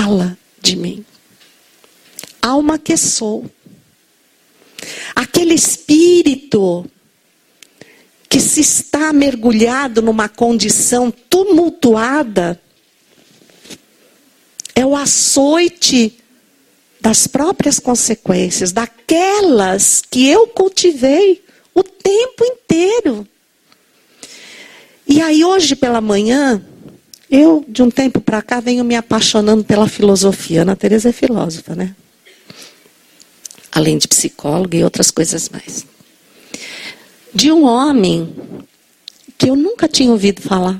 fala de mim. Alma que sou. Aquele espírito que se está mergulhado numa condição tumultuada é o açoite das próprias consequências, daquelas que eu cultivei o tempo inteiro. E aí hoje pela manhã, eu de um tempo para cá venho me apaixonando pela filosofia. Ana Teresa é filósofa, né? Além de psicóloga e outras coisas mais. De um homem que eu nunca tinha ouvido falar.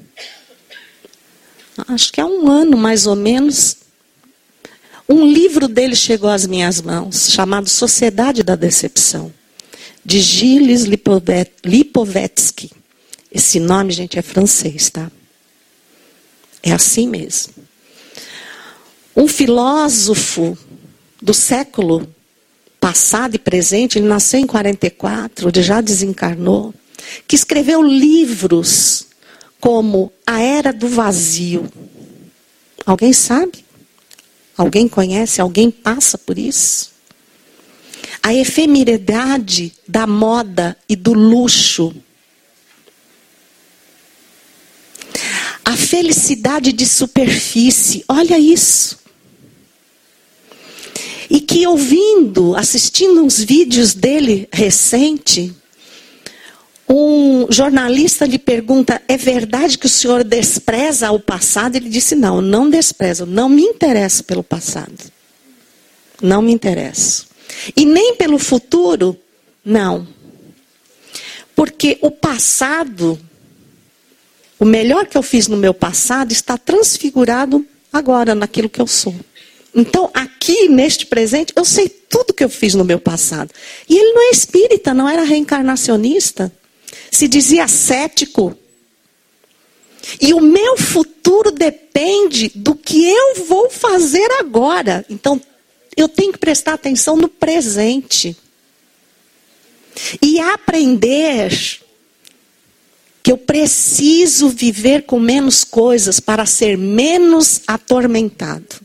Acho que há um ano mais ou menos, um livro dele chegou às minhas mãos, chamado Sociedade da Decepção, de Gilles Lipovetsky. Esse nome, gente, é francês, tá? É assim mesmo. Um filósofo do século passado e presente, ele nasceu em 44, ele já desencarnou, que escreveu livros como A Era do Vazio. Alguém sabe? Alguém conhece? Alguém passa por isso? A efemeridade da moda e do luxo. A felicidade de superfície. Olha isso. E que ouvindo, assistindo uns vídeos dele recente, um jornalista lhe pergunta: é verdade que o senhor despreza o passado? Ele disse: não, não desprezo, não me interesso pelo passado. Não me interesso. E nem pelo futuro? Não. Porque o passado, o melhor que eu fiz no meu passado está transfigurado agora naquilo que eu sou. Então, aqui, neste presente, eu sei tudo que eu fiz no meu passado. E ele não é espírita, não era reencarnacionista. Se dizia cético. E o meu futuro depende do que eu vou fazer agora. Então, eu tenho que prestar atenção no presente. E aprender que eu preciso viver com menos coisas para ser menos atormentado.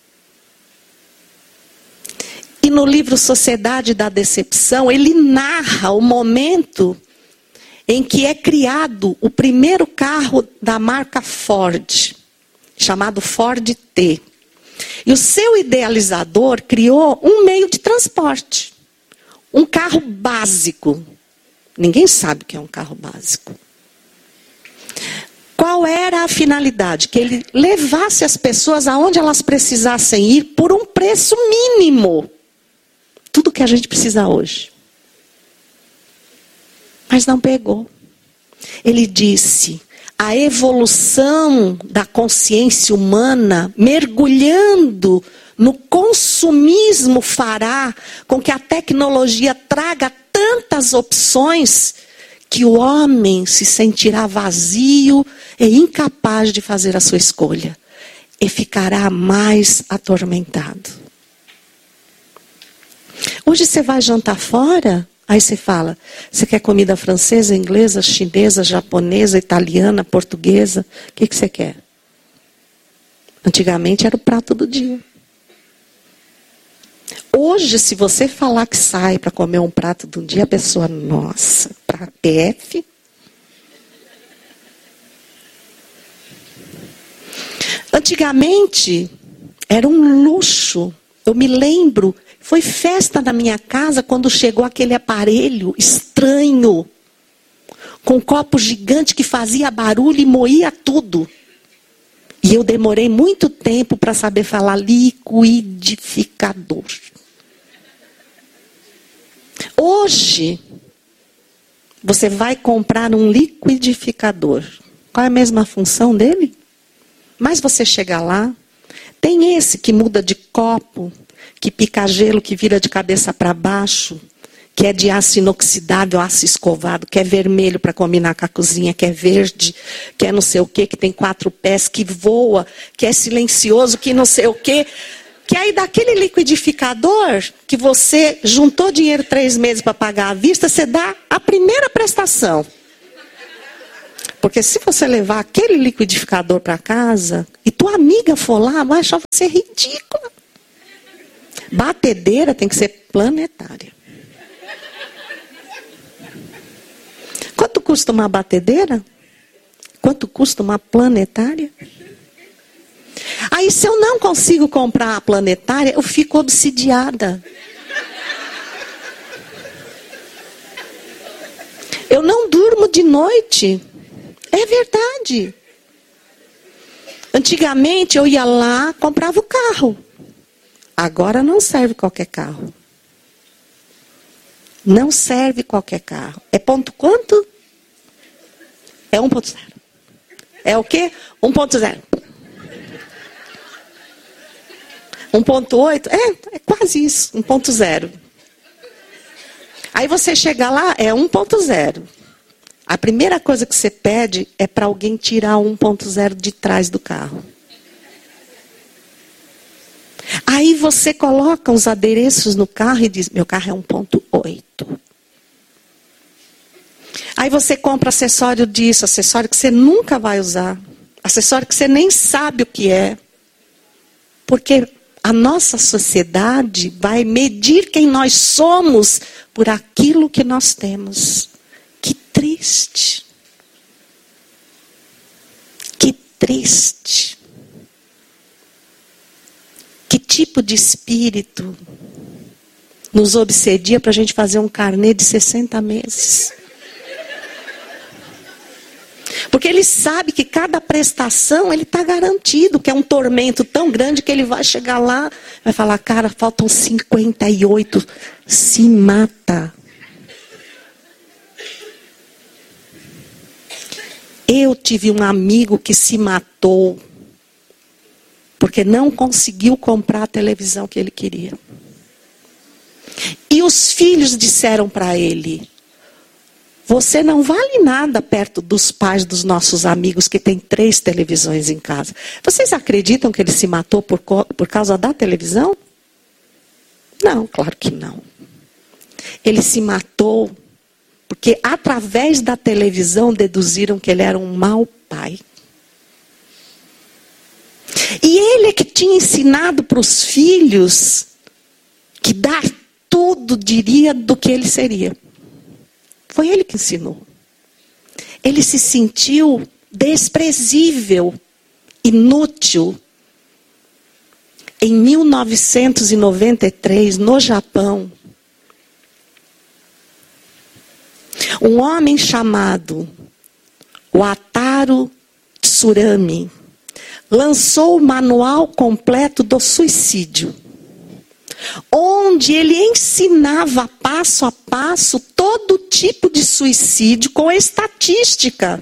E no livro Sociedade da Decepção, ele narra o momento em que é criado o primeiro carro da marca Ford, chamado Ford T. E o seu idealizador criou um meio de transporte, um carro básico. Ninguém sabe o que é um carro básico. Qual era a finalidade? Que ele levasse as pessoas aonde elas precisassem ir por um preço mínimo. Tudo que a gente precisa hoje. Mas não pegou. Ele disse: a evolução da consciência humana, mergulhando no consumismo, fará com que a tecnologia traga tantas opções que o homem se sentirá vazio e incapaz de fazer a sua escolha. E ficará mais atormentado. Hoje você vai jantar fora, aí você fala: você quer comida francesa, inglesa, chinesa, japonesa, italiana, portuguesa? O que você quer? Antigamente era o prato do dia. Hoje, se você falar que sai para comer um prato do dia, a pessoa: nossa, para PF? Antigamente era um luxo. Eu me lembro, foi festa na minha casa quando chegou aquele aparelho estranho, com um copo gigante que fazia barulho e moía tudo. E eu demorei muito tempo para saber falar liquidificador. Hoje, você vai comprar um liquidificador. Qual é a mesma função dele? Mas você chega lá, tem esse que muda de copo, que pica gelo, que vira de cabeça para baixo, que é de aço inoxidável, aço escovado, que é vermelho para combinar com a cozinha, que é verde, que é não sei o quê, que tem 4 pés, que voa, que é silencioso, que não sei o quê. Que aí daquele liquidificador, que você juntou dinheiro 3 meses para pagar à vista, você dá a primeira prestação. Porque se você levar aquele liquidificador para casa e tua amiga for lá, vai achar você ridícula. Batedeira tem que ser planetária. Quanto custa uma batedeira? Quanto custa uma planetária? Aí se eu não consigo comprar a planetária, eu fico obsidiada. Eu não durmo de noite. É verdade. Antigamente eu ia lá, comprava o carro. Agora não serve qualquer carro. Não serve qualquer carro. É ponto quanto? É 1.0. É o quê? 1.0. 1.8? É quase isso. 1.0. Aí você chega lá, é 1.0. A primeira coisa que você pede é para alguém tirar o 1.0 de trás do carro. Aí você coloca os adereços no carro e diz, meu carro é 1.8. Aí você compra acessório disso, acessório que você nunca vai usar. Acessório que você nem sabe o que é. Porque a nossa sociedade vai medir quem nós somos por aquilo que nós temos. Que triste. Que triste. Que tipo de espírito nos obsedia para a gente fazer um carnê de 60 meses? Porque ele sabe que cada prestação ele está garantido, que é um tormento tão grande que ele vai chegar lá, vai falar, cara, faltam 58, se mata. Eu tive um amigo que se matou, porque não conseguiu comprar a televisão que ele queria. E os filhos disseram para ele, você não vale nada perto dos pais dos nossos amigos que têm 3 televisões em casa. Vocês acreditam que ele se matou por causa da televisão? Não, claro que não. Ele se matou porque através da televisão deduziram que ele era um mau pai. E ele é que tinha ensinado para os filhos que dar tudo diria do que ele seria. Foi ele que ensinou. Ele se sentiu desprezível, inútil. Em 1993, no Japão, um homem chamado Wataru Tsurami lançou o manual completo do suicídio, onde ele ensinava passo a passo todo tipo de suicídio com estatística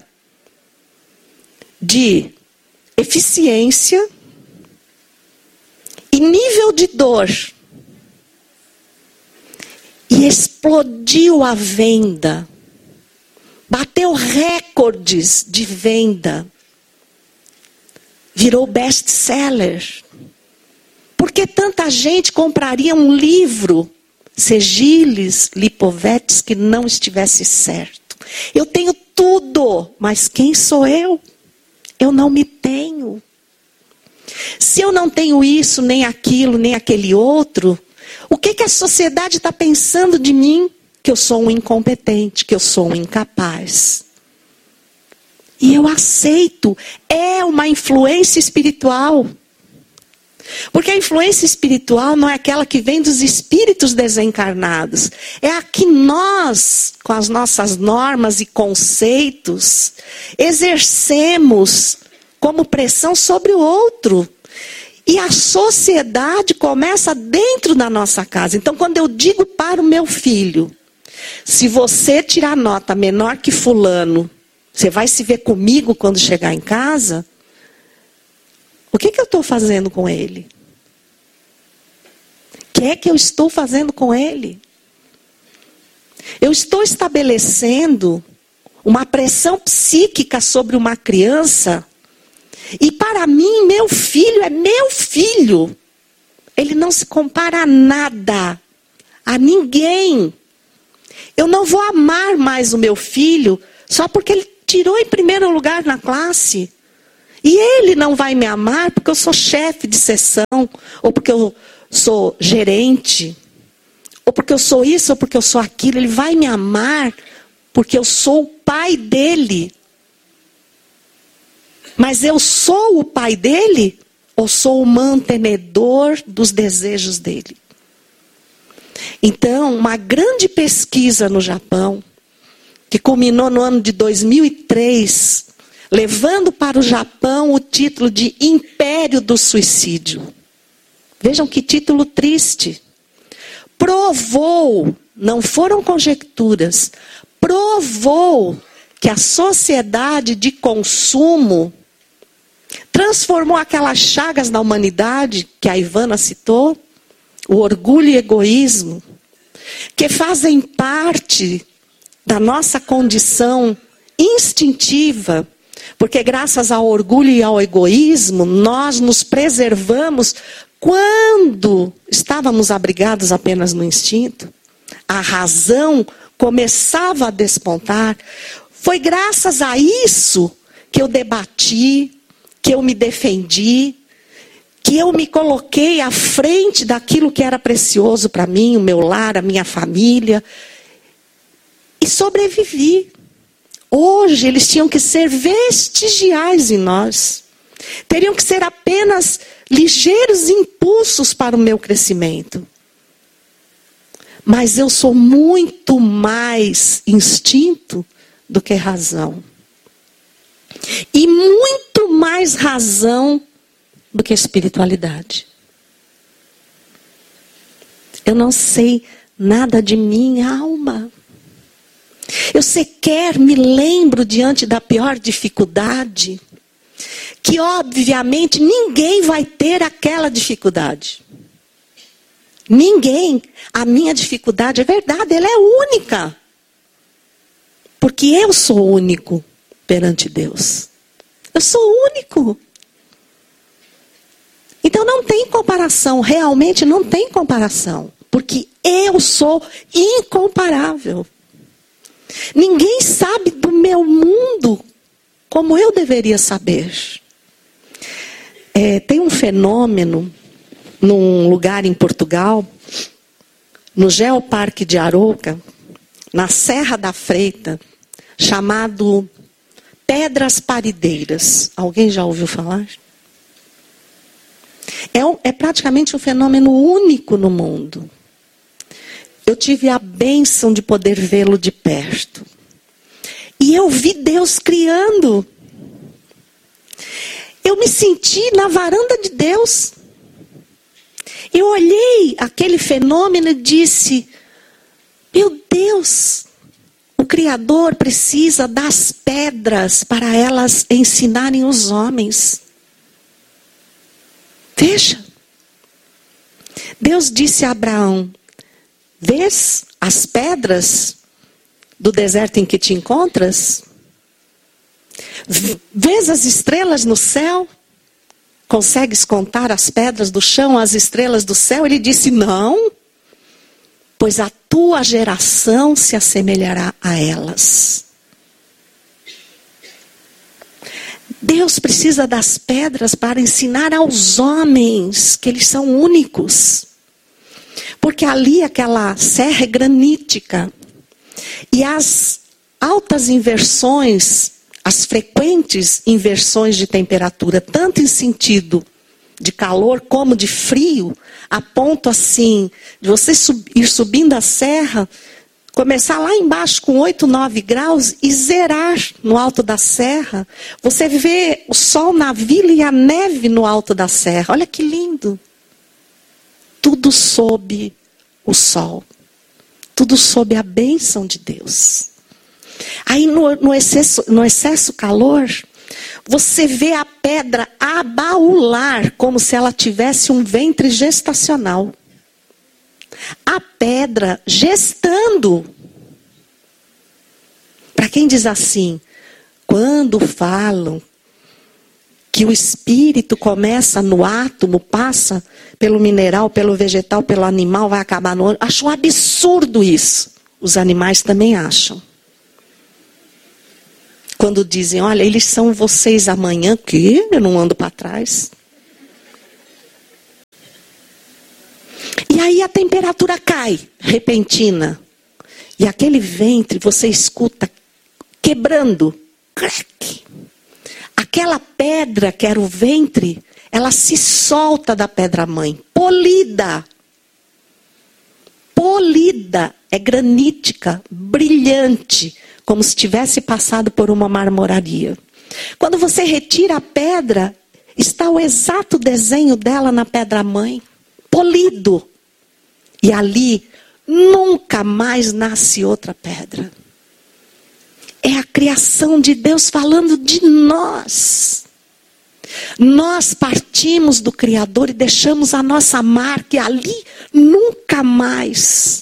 de eficiência e nível de dor. E explodiu a venda. Bateu recordes de venda. Virou best-seller. Por que tanta gente compraria um livro, Segilis Lipovetsky, que não estivesse certo? Eu tenho tudo, mas quem sou eu? Eu não me tenho. Se eu não tenho isso, nem aquilo, nem aquele outro, o que a sociedade está pensando de mim? Que eu sou um incompetente, que eu sou um incapaz. E eu aceito. É uma influência espiritual. Porque a influência espiritual não é aquela que vem dos espíritos desencarnados. É a que nós, com as nossas normas e conceitos, exercemos como pressão sobre o outro. E a sociedade começa dentro da nossa casa. Então, quando eu digo para o meu filho, se você tirar nota menor que fulano, você vai se ver comigo quando chegar em casa? O que eu estou fazendo com ele? O que eu estou fazendo com ele? Eu estou estabelecendo uma pressão psíquica sobre uma criança. E para mim, meu filho é meu filho. Ele não se compara a nada, a ninguém. Eu não vou amar mais o meu filho só porque ele tirou em primeiro lugar na classe. E ele não vai me amar porque eu sou chefe de seção, ou porque eu sou gerente, ou porque eu sou isso, ou porque eu sou aquilo. Ele vai me amar porque eu sou o pai dele. Mas eu sou o pai dele, ou sou o mantenedor dos desejos dele? Então, uma grande pesquisa no Japão, que culminou no ano de 2003, levando para o Japão o título de Império do Suicídio. Vejam que título triste. Provou, não foram conjecturas, provou que a sociedade de consumo transformou aquelas chagas na humanidade, que a Ivana citou, o orgulho e egoísmo, que fazem parte da nossa condição instintiva, porque graças ao orgulho e ao egoísmo, nós nos preservamos quando estávamos abrigados apenas no instinto. A razão começava a despontar. Foi graças a isso que eu debati, que eu me defendi, que eu me coloquei à frente daquilo que era precioso para mim, o meu lar, a minha família, e sobrevivi. Hoje eles tinham que ser vestigiais em nós. Teriam que ser apenas ligeiros impulsos para o meu crescimento. Mas eu sou muito mais instinto do que razão. E muito mais razão do que espiritualidade. Eu não sei nada de minha alma. Eu sequer me lembro diante da pior dificuldade, que obviamente ninguém vai ter aquela dificuldade. Ninguém. A minha dificuldade é verdade, ela é única. Porque eu sou único perante Deus. Eu sou único. Então não tem comparação, realmente não tem comparação. Porque eu sou incomparável. Ninguém sabe do meu mundo como eu deveria saber. Tem um fenômeno num lugar em Portugal, no Geoparque de Arouca, na Serra da Freita, chamado Pedras Parideiras. Alguém já ouviu falar? É praticamente um fenômeno único no mundo. Eu tive a bênção de poder vê-lo de perto. E eu vi Deus criando. Eu me senti na varanda de Deus. Eu olhei aquele fenômeno e disse: meu Deus, o Criador precisa das pedras para elas ensinarem os homens. Veja. Deus disse a Abraão: vês as pedras do deserto em que te encontras? Vês as estrelas no céu? Consegues contar as pedras do chão, as estrelas do céu? Ele disse: não, pois a tua geração se assemelhará a elas. Deus precisa das pedras para ensinar aos homens que eles são únicos. Porque ali aquela serra é granítica. E as altas inversões, as frequentes inversões de temperatura, tanto em sentido de calor como de frio, a ponto assim, de você ir subindo a serra, começar lá embaixo com 8, 9 graus e zerar no alto da serra. Você vê o sol na vila e a neve no alto da serra. Olha que lindo. Tudo sob o sol. Tudo sob a bênção de Deus. Aí no excesso calor, você vê a pedra abaular como se ela tivesse um ventre gestacional. A pedra gestando. Para quem diz assim, quando falam que o espírito começa no átomo, passa pelo mineral, pelo vegetal, pelo animal, vai acabar no... Acho um absurdo isso. Os animais também acham. quando dizem, olha, eles são vocês amanhã, que eu não ando para trás. E aí a temperatura cai, repentina. E aquele ventre, você escuta quebrando, crack. Aquela pedra que era o ventre, ela se solta da pedra-mãe, polida. Polida, é granítica, brilhante, como se tivesse passado por uma marmoraria. Quando você retira a pedra, está o exato desenho dela na pedra-mãe, polido. E ali nunca mais nasce outra pedra. É a criação de Deus falando de nós. Nós partimos do Criador e deixamos a nossa marca. E ali nunca mais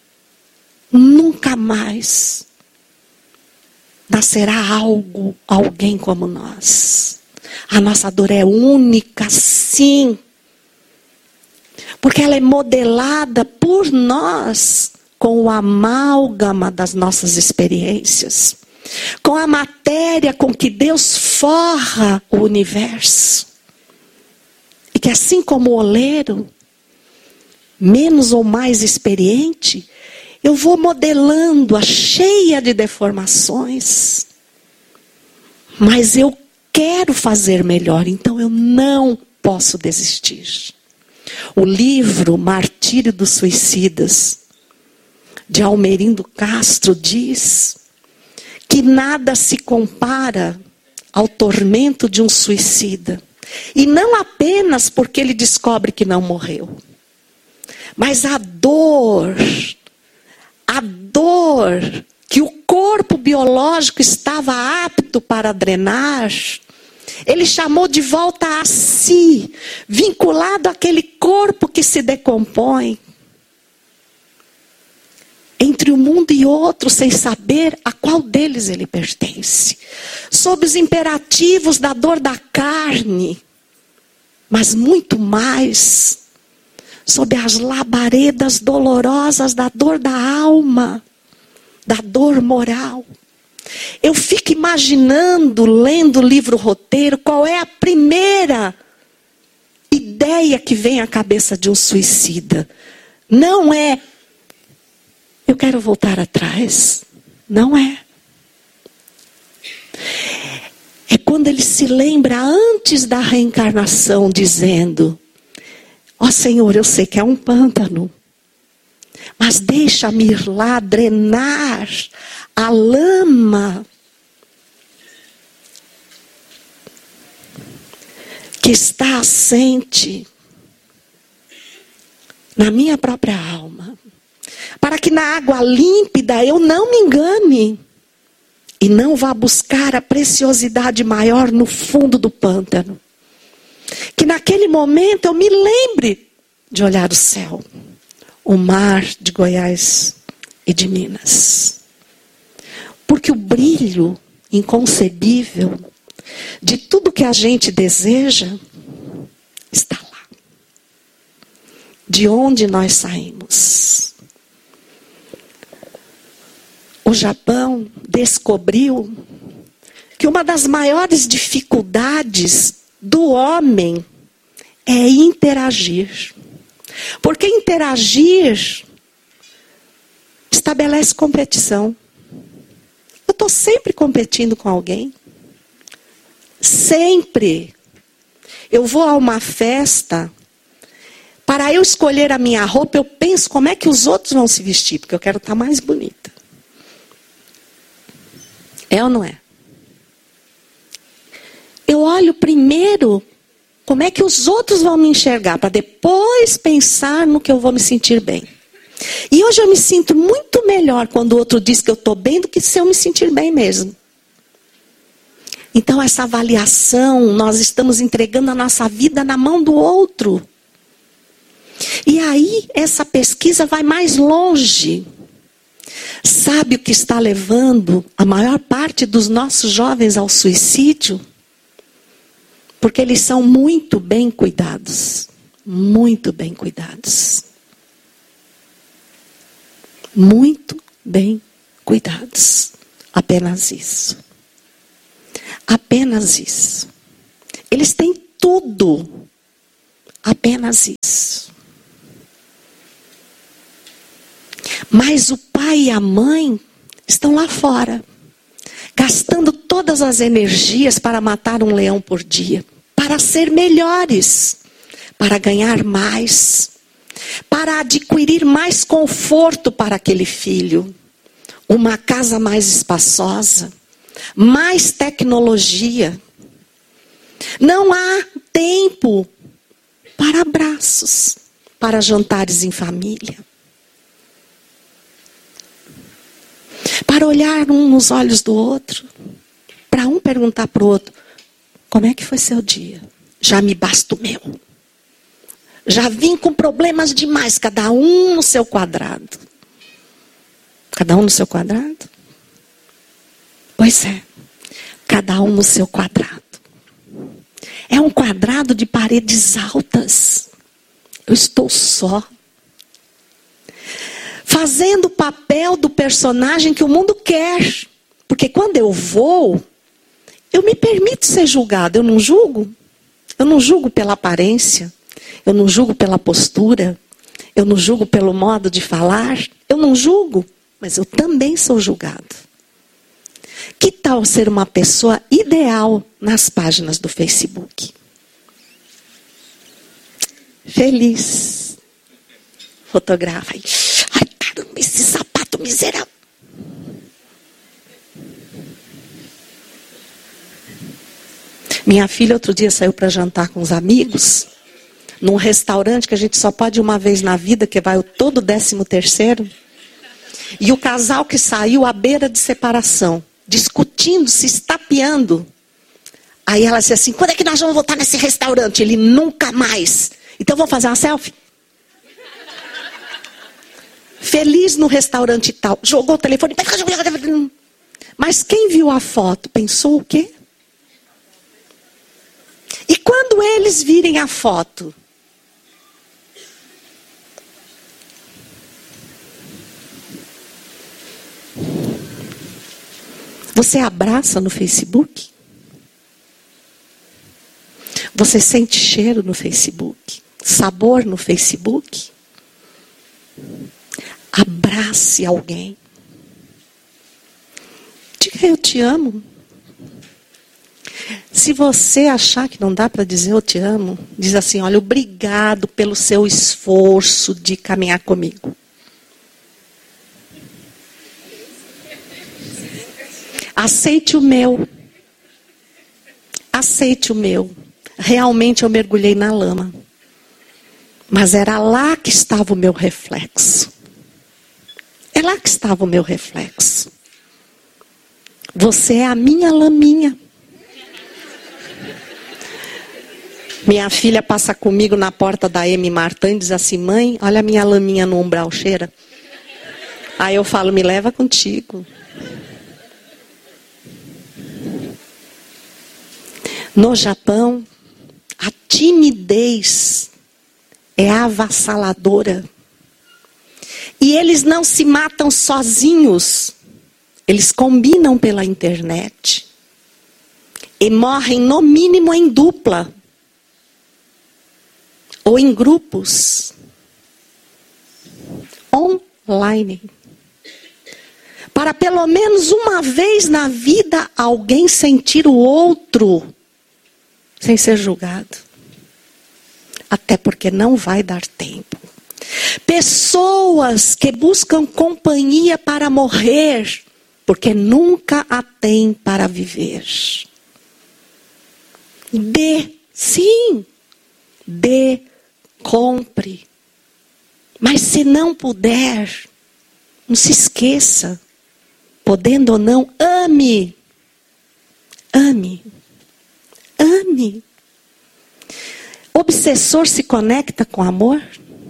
nascerá alguém como nós. A nossa dor é única, sim. Porque ela é modelada por nós com o amálgama das nossas experiências. Com a matéria com que Deus forra o universo. E que assim como o oleiro, menos ou mais experiente, eu vou modelando-a cheia de deformações. Mas eu quero fazer melhor, então eu não posso desistir. O livro Martírio dos Suicidas, de Almerindo Castro, diz que nada se compara ao tormento de um suicida. E não apenas porque ele descobre que não morreu. Mas a dor que o corpo biológico estava apto para drenar, ele chamou de volta a si, vinculado àquele corpo que se decompõe. Entre um mundo e outro, sem saber a qual deles ele pertence. Sob os imperativos da dor da carne, mas muito mais, sob as labaredas dolorosas da dor da alma, da dor moral. Eu fico imaginando, lendo o livro roteiro, qual é a primeira ideia que vem à cabeça de um suicida. Não é, eu quero voltar atrás. Não é. É quando ele se lembra antes da reencarnação, dizendo, ó Senhor, eu sei que é um pântano, mas deixa-me ir lá drenar a lama que está assente na minha própria alma, para que na água límpida eu não me engane e não vá buscar a preciosidade maior no fundo do pântano. Que naquele momento eu me lembre de olhar o céu, o mar de Goiás e de Minas. Porque o brilho inconcebível de tudo que a gente deseja está lá. De onde nós saímos. O Japão descobriu que uma das maiores dificuldades do homem é interagir. Porque interagir estabelece competição. Eu estou sempre competindo com alguém. Sempre. Eu vou a uma festa, para eu escolher a minha roupa, eu penso como é que os outros vão se vestir, porque eu quero estar mais bonita. É ou não é? Eu olho primeiro como é que os outros vão me enxergar, para depois pensar no que eu vou me sentir bem. E hoje eu me sinto muito melhor quando o outro diz que eu estou bem do que se eu me sentir bem mesmo. Então essa avaliação, nós estamos entregando a nossa vida na mão do outro. E aí essa pesquisa vai mais longe. Sabe o que está levando a maior parte dos nossos jovens ao suicídio? Porque eles são muito bem cuidados. Muito bem cuidados. Muito bem cuidados. Apenas isso. apenas isso. Eles têm tudo, apenas isso. Mas o pai e a mãe estão lá fora, gastando todas as energias para matar um leão por dia, para ser melhores, para ganhar mais, para adquirir mais conforto para aquele filho, uma casa mais espaçosa, mais tecnologia. Não há tempo para abraços, para jantares em família, para olhar um nos olhos do outro, para um perguntar para o outro: como é que foi seu dia? Já me basta o meu. Já vim com problemas demais, cada um no seu quadrado. Cada um no seu quadrado? Pois é, cada um no seu quadrado. É um quadrado de paredes altas. Eu estou só. Fazendo o papel do personagem que o mundo quer. Porque quando eu vou, eu me permito ser julgado. Eu não julgo. Eu não julgo pela aparência. Eu não julgo pela postura. Eu não julgo pelo modo de falar. Eu não julgo. Mas eu também sou julgado. Que tal ser uma pessoa ideal nas páginas do Facebook? Feliz. Fotografa. Ai, caramba, esse sapato miserável. Minha filha outro dia saiu para jantar com os amigos, num restaurante que a gente só pode ir uma vez na vida, que vai todo 13º. E o casal que saiu à beira de separação, discutindo, se estapeando. Aí ela disse assim: quando é que nós vamos voltar nesse restaurante? Ele: nunca mais. Então vamos fazer uma selfie? Feliz no restaurante e tal. Jogou o telefone. Mas quem viu a foto pensou o quê? E quando eles virem a foto? Você abraça no Facebook? Você sente cheiro no Facebook? Sabor no Facebook? Abrace alguém. Diga: eu te amo. Se você achar que não dá para dizer eu te amo, diz assim: olha, obrigado pelo seu esforço de caminhar comigo. Aceite o meu. Aceite o meu. Realmente eu mergulhei na lama. Mas era lá que estava o meu reflexo. É lá que estava o meu reflexo. Você é a minha laminha. Minha filha passa comigo na porta da M. Martin e diz assim: mãe, olha a minha laminha no umbral, cheira. Aí eu falo: me leva contigo. No Japão, a timidez é avassaladora. E eles não se matam sozinhos. Eles combinam pela internet. E morrem no mínimo em dupla. Ou em grupos. Online. Para pelo menos uma vez na vida alguém sentir o outro sem ser julgado. Até porque não vai dar tempo. Pessoas que buscam companhia para morrer, porque nunca a têm para viver. Sim, compre. Mas se não puder, não se esqueça. Podendo ou não, ame. Ame. Ame. Obsessor se conecta com amor?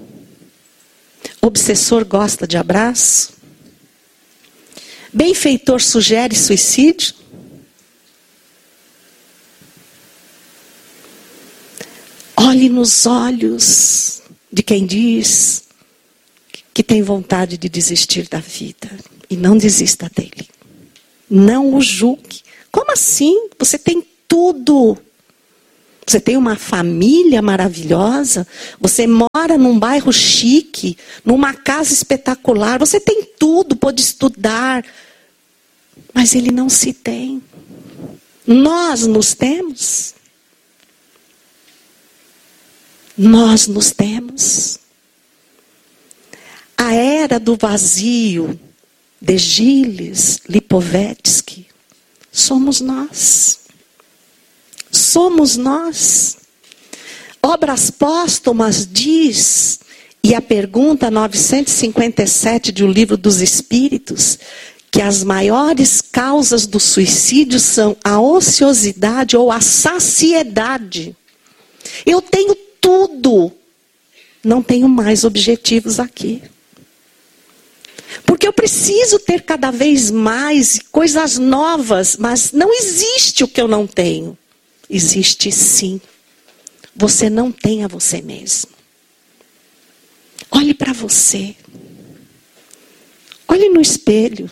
Obsessor gosta de abraço? Benfeitor sugere suicídio? Olhe nos olhos de quem diz que tem vontade de desistir da vida. E não desista dele. Não o julgue. Como assim? Você tem tudo. Você tem uma família maravilhosa, você mora num bairro chique, numa casa espetacular, você tem tudo, pode estudar, mas ele não se tem. Nós nos temos. Nós nos temos. A era do vazio de Gilles Lipovetsky somos nós. Somos nós. Obras Póstumas diz, e a pergunta 957 de O Livro dos Espíritos, que as maiores causas do suicídio são a ociosidade ou a saciedade. Eu tenho tudo, não tenho mais objetivos aqui. Porque eu preciso ter cada vez mais coisas novas, mas não existe o que eu não tenho. Existe sim. Você não tem a você mesmo. Olhe para você. Olhe no espelho.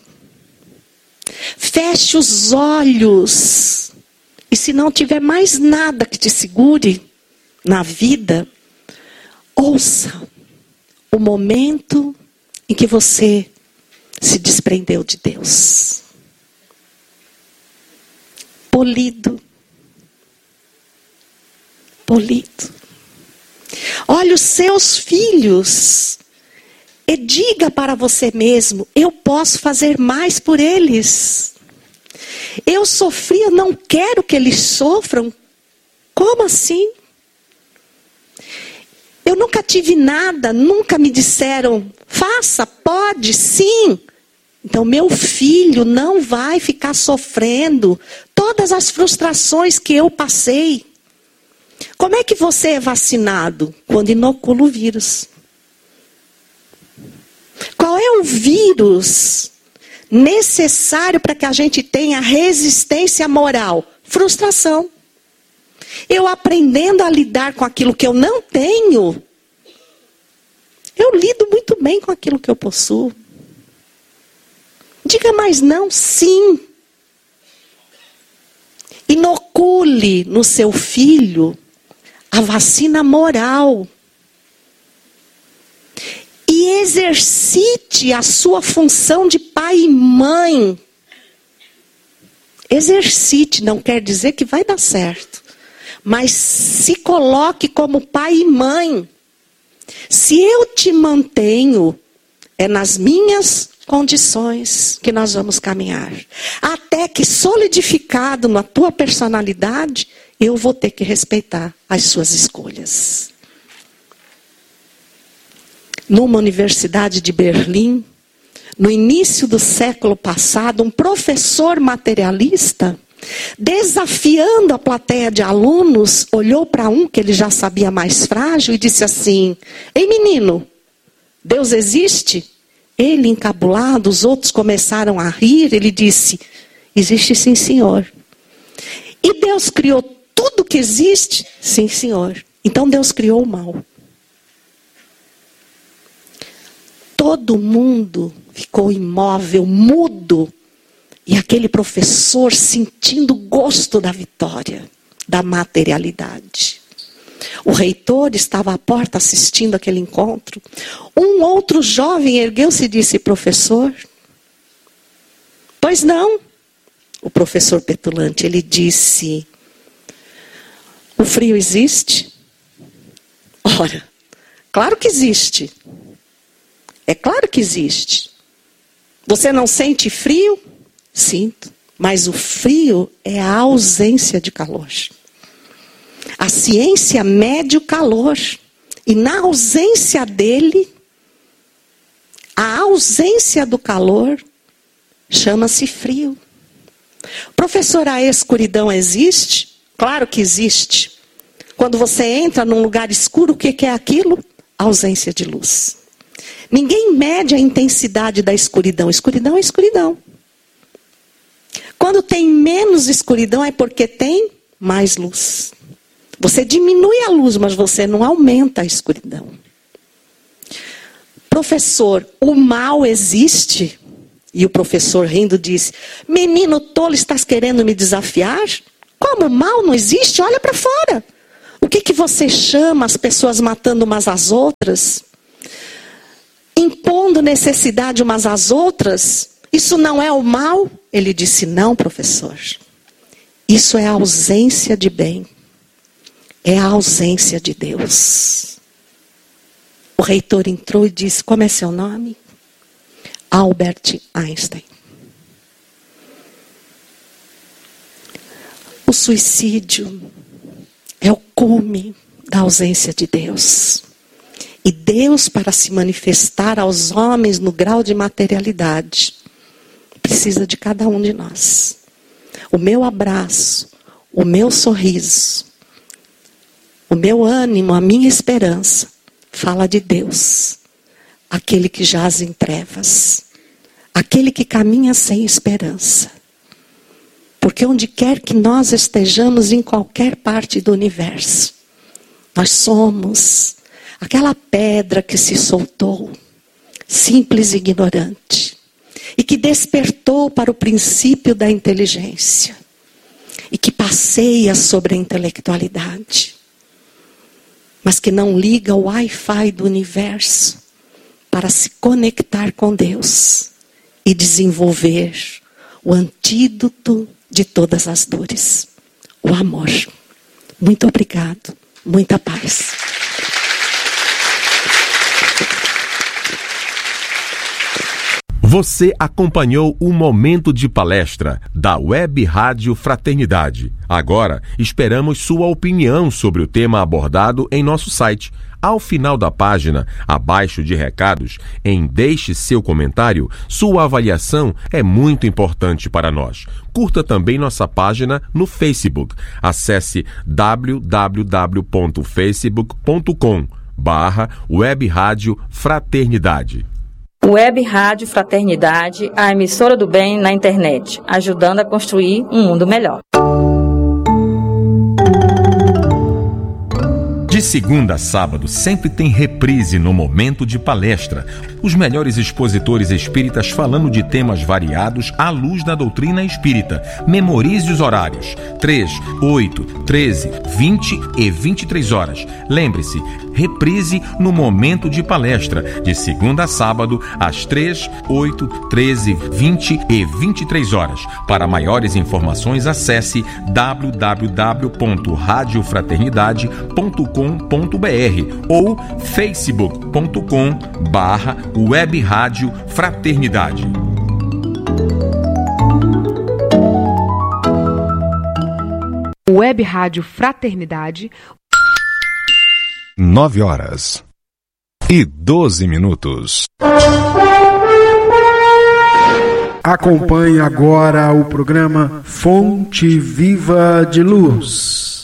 Feche os olhos. E se não tiver mais nada que te segure na vida, ouça o momento em que você se desprendeu de Deus. Polido. Polido. Olhe os seus filhos e diga para você mesmo: eu posso fazer mais por eles. Eu sofri, eu não quero que eles sofram. Como assim? Eu nunca tive nada, nunca me disseram, faça, pode, sim. Então meu filho não vai ficar sofrendo todas as frustrações que eu passei. Como é que você é vacinado? Quando inocula o vírus. Qual é o vírus necessário para que a gente tenha resistência moral? Frustração. Eu aprendendo a lidar com aquilo que eu não tenho, eu lido muito bem com aquilo que eu possuo. Diga mais não, sim. Inocule no seu filho a vacina moral. E exercite a sua função de pai e mãe. Exercite, não quer dizer que vai dar certo. Mas se coloque como pai e mãe. Se eu te mantenho, é nas minhas condições que nós vamos caminhar. Até que solidificado na tua personalidade, eu vou ter que respeitar as suas escolhas. Numa universidade de Berlim, no início do século passado, um professor materialista, desafiando a plateia de alunos, olhou para um que ele já sabia mais frágil e disse assim: ei menino, Deus existe? Ele encabulado, os outros começaram a rir, ele disse: existe sim, senhor. E Deus criou tudo que existe? Sim, senhor. Então Deus criou o mal. Todo mundo ficou imóvel, mudo. E aquele professor sentindo o gosto da vitória, da materialidade. O reitor estava à porta assistindo aquele encontro. Um outro jovem ergueu-se e disse: professor? Pois não. O professor petulante, ele disse: o frio existe? Ora, claro que existe. É claro que existe. Você não sente frio? Sinto. Mas o frio é a ausência de calor. A ciência mede o calor. E na ausência dele, a ausência do calor chama-se frio. Professor, a escuridão existe? Claro que existe. Quando você entra num lugar escuro, o que é aquilo? Ausência de luz. Ninguém mede a intensidade da escuridão. Escuridão é escuridão. Quando tem menos escuridão é porque tem mais luz. Você diminui a luz, mas você não aumenta a escuridão. Professor, o mal existe? E o professor rindo disse: menino tolo, estás querendo me desafiar? Como o mal não existe? Olha para fora. O que você chama as pessoas matando umas às outras? Impondo necessidade umas às outras? Isso não é o mal? Ele disse, não, professor. Isso é a ausência de bem. É a ausência de Deus. O reitor entrou e disse, como é seu nome? Albert Einstein. O suicídio é o cume da ausência de Deus. E Deus, para se manifestar aos homens no grau de materialidade, precisa de cada um de nós. O meu abraço, o meu sorriso, o meu ânimo, a minha esperança, fala de Deus. Aquele que jaz em trevas. Aquele que caminha sem esperança. Porque onde quer que nós estejamos, em qualquer parte do universo, nós somos aquela pedra que se soltou, simples e ignorante, e que despertou para o princípio da inteligência, e que passeia sobre a intelectualidade, mas que não liga o Wi-Fi do universo para se conectar com Deus e desenvolver o antídoto de todas as dores, o amor. Muito obrigado, muita paz. Você acompanhou o Momento de Palestra da Web Rádio Fraternidade. Agora, esperamos sua opinião sobre o tema abordado em nosso site. Ao final da página, abaixo de recados, Deixe seu comentário, sua avaliação é muito importante para nós. Curta também nossa página no Facebook. Acesse www.facebook.com/Web Rádio Fraternidade. Web Rádio Fraternidade, a emissora do bem na internet, ajudando a construir um mundo melhor. De segunda a sábado, sempre tem reprise no Momento de Palestra. Os melhores expositores espíritas falando de temas variados à luz da doutrina espírita. Memorize os horários: 3, 8, 13, 20 e 23 horas. Lembre-se, reprise no Momento de Palestra, de segunda a sábado, às 3, 8, 13, 20 e 23 horas. Para maiores informações, acesse www.radiofraternidade.com.br ou facebook.com/Web Rádio Fraternidade. Web Rádio Fraternidade. 9h12. Acompanhe agora o programa Fonte Viva de Luz.